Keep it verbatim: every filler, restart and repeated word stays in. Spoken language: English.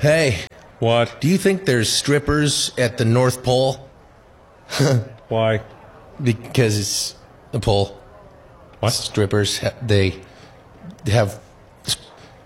Hey, What? do you think there's strippers at the North Pole? Why? Because it's the pole. What? Strippers, ha- they they have